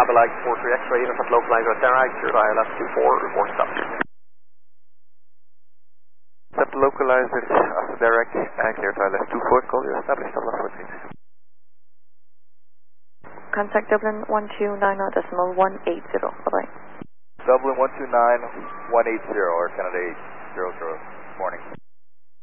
Abelag 43 X-ray, unit at localizer at Derag, through ILS 24, report stop. Set localizer at Derag, clear to ILS 24, call you established on left please. Contact Dublin 1290.180, bye-bye. Dublin 129180, or Canada 800, morning.